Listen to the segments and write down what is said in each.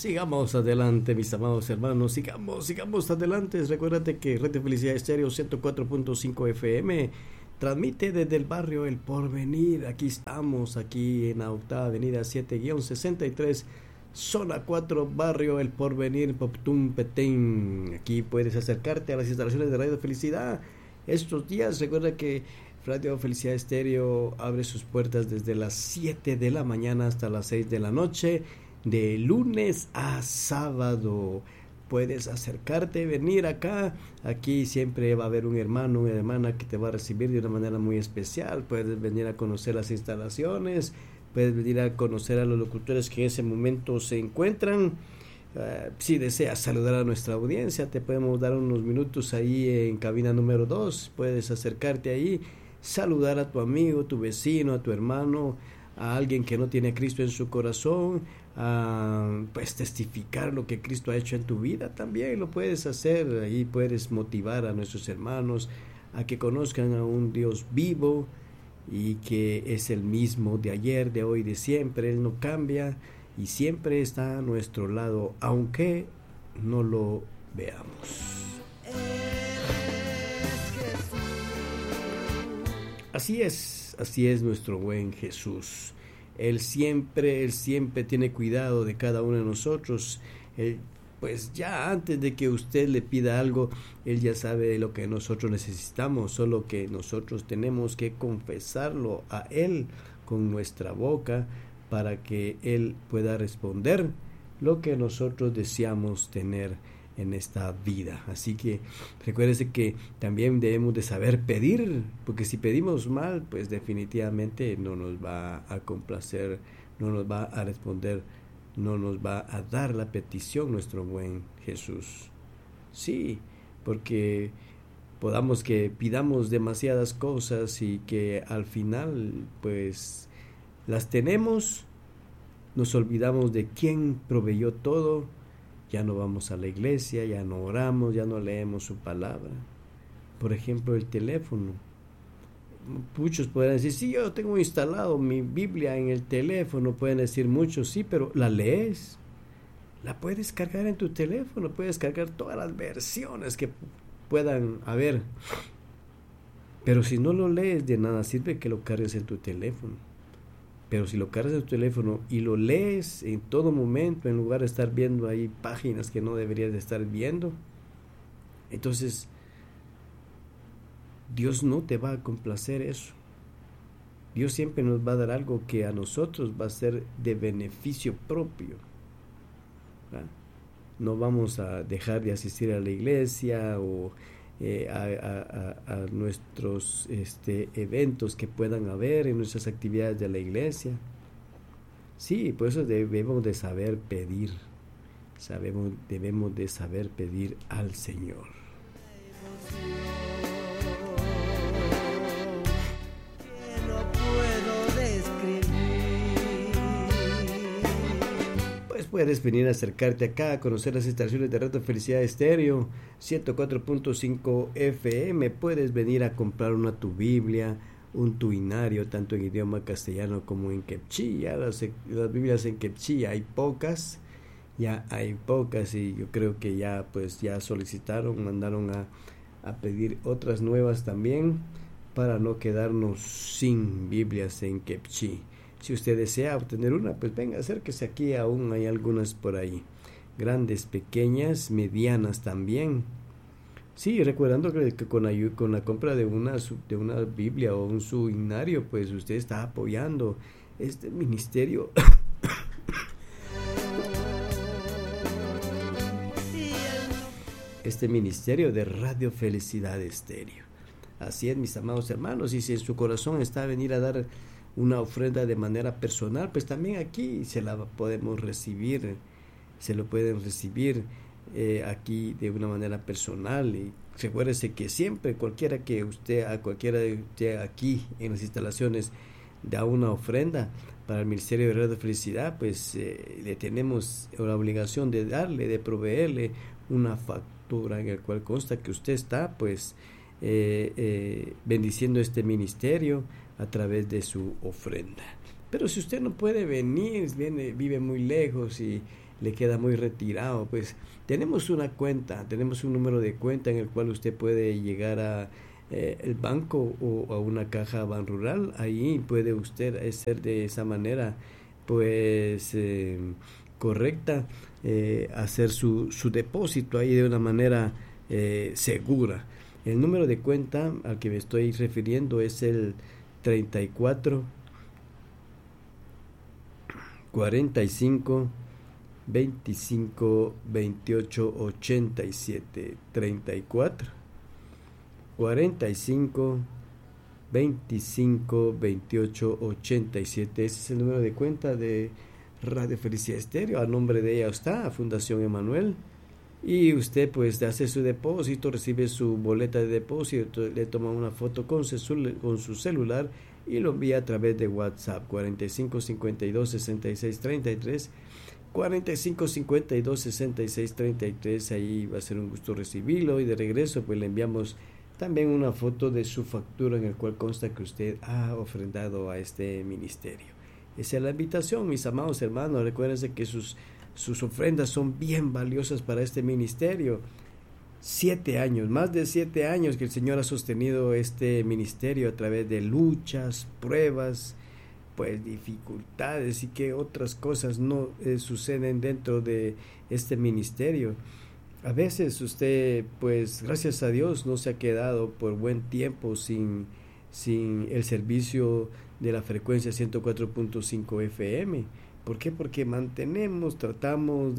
Sigamos adelante, mis amados hermanos, sigamos adelante. Recuérdate que Radio Felicidad Estéreo 104.5 FM transmite desde el barrio El Porvenir. Aquí estamos, aquí en la octava avenida 7-63, zona 4, barrio El Porvenir, Poptum Petén. Aquí puedes acercarte a las instalaciones de Radio Felicidad. Estos días, recuerda que Radio Felicidad Estéreo abre sus puertas desde las 7 de la mañana hasta las 6 de la noche. De lunes a sábado puedes acercarte, venir acá. Aquí siempre va a haber un hermano, una hermana que te va a recibir de una manera muy especial. Puedes venir a conocer las instalaciones, puedes venir a conocer a los locutores que en ese momento se encuentran. Si deseas saludar a nuestra audiencia, te podemos dar unos minutos ahí en cabina número 2. Puedes acercarte ahí, saludar a tu amigo, tu vecino, a tu hermano, a alguien que no tiene a Cristo en su corazón, pues testificar lo que Cristo ha hecho en tu vida. También lo puedes hacer. Ahí puedes motivar a nuestros hermanos a que conozcan a un Dios vivo y que es el mismo de ayer, de hoy, de siempre. Él no cambia y siempre está a nuestro lado, aunque no lo veamos. Así es nuestro buen Jesús. Él siempre tiene cuidado de cada uno de nosotros. Pues ya antes de que usted le pida algo, Él ya sabe lo que nosotros necesitamos, solo que nosotros tenemos que confesarlo a Él con nuestra boca para que Él pueda responder lo que nosotros deseamos tener en esta vida. Así que recuérdese que también debemos de saber pedir, porque si pedimos mal, pues definitivamente no nos va a complacer, no nos va a responder, no nos va a dar la petición nuestro buen Jesús. Sí, porque podamos que pidamos demasiadas cosas y que al final pues las tenemos, nos olvidamos de quién proveyó todo. Ya no vamos a la iglesia, ya no oramos, ya no leemos su palabra. Por ejemplo, el teléfono. Muchos pueden decir, sí, yo tengo instalado mi Biblia en el teléfono. Pueden decir muchos, sí, pero ¿la lees? La puedes cargar en tu teléfono, puedes cargar todas las versiones que puedan haber. Pero si no lo lees, de nada sirve que lo cargues en tu teléfono. Pero si lo cargas en tu teléfono y lo lees en todo momento, en lugar de estar viendo ahí páginas que no deberías de estar viendo, entonces Dios no te va a complacer eso. Dios siempre nos va a dar algo que a nosotros va a ser de beneficio propio. ¿Verdad? No vamos a dejar de asistir a la iglesia o a nuestros eventos que puedan haber en nuestras actividades de la iglesia. Sí, por eso debemos de saber pedir. Debemos de saber pedir al Señor. Puedes venir a acercarte acá a conocer las instalaciones de Radio Felicidad Estéreo 104.5 FM. Puedes venir a comprar tu Biblia, un tuinario, tanto en idioma castellano como en quechí. Ya las Biblias en quechí hay pocas y yo creo que ya solicitaron, mandaron a pedir otras nuevas también para no quedarnos sin Biblias en quechí. Si usted desea obtener una, pues venga, acérquese aquí, aún hay algunas por ahí. Grandes, pequeñas, medianas también. Sí, recordando que con la compra de una Biblia o un suinario, pues usted está apoyando este ministerio. Este ministerio de Radio Felicidad Estéreo. Así es, mis amados hermanos, y si en su corazón está venir a dar una ofrenda de manera personal, pues también aquí se la podemos recibir, se lo pueden recibir aquí de una manera personal. Y recuérdese que siempre cualquiera de usted aquí en las instalaciones da una ofrenda para el Ministerio de Radio Felicidad, pues le tenemos la obligación de proveerle una factura en la cual consta que usted está pues bendiciendo este ministerio a través de su ofrenda. Pero si usted no puede venir, vive muy lejos y le queda muy retirado, pues tenemos una cuenta, tenemos un número de cuenta en el cual usted puede llegar a el banco o a una caja Banrural. Ahí puede usted hacer de esa manera, pues correcta, hacer su depósito ahí de una manera segura. El número de cuenta al que me estoy refiriendo es el 34 45 25 28 87. 34 45 25 28 87. Ese es el número de cuenta de Radio Felicidad Estéreo. A nombre de ella está Fundación Emanuel. Y usted pues hace su depósito, recibe su boleta de depósito, le toma una foto con su celular y lo envía a través de WhatsApp 45 52 66 33. 45 52 66 33. Ahí va a ser un gusto recibirlo, y de regreso pues le enviamos también una foto de su factura en el cual consta que usted ha ofrendado a este ministerio. Esa es la invitación, mis amados hermanos. Recuérdense que sus ofrendas son bien valiosas para este ministerio. 7 años, más de 7 años que el Señor ha sostenido este ministerio a través de luchas, pruebas, pues dificultades y que otras cosas no suceden dentro de este ministerio. A veces usted, pues gracias a Dios, no se ha quedado por buen tiempo sin el servicio de la frecuencia 104.5 FM. ¿Por qué? Porque tratamos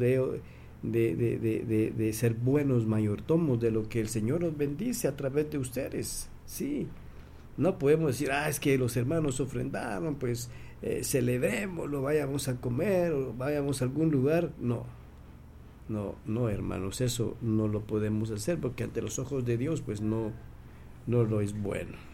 de ser buenos mayordomos de lo que el Señor nos bendice a través de ustedes. Sí, no podemos decir, es que los hermanos ofrendaron, pues celebrémoslo, vayamos a comer o vayamos a algún lugar. No, hermanos, eso no lo podemos hacer porque ante los ojos de Dios, pues no lo es bueno.